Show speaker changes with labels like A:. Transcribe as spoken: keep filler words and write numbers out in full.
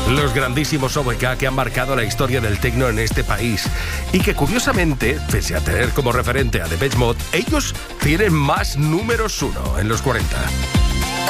A: Los grandísimos O V K que han marcado la historia del techno en este país y que curiosamente, pese a tener como referente a Depeche Mode, ellos tienen más números uno en los cuarenta.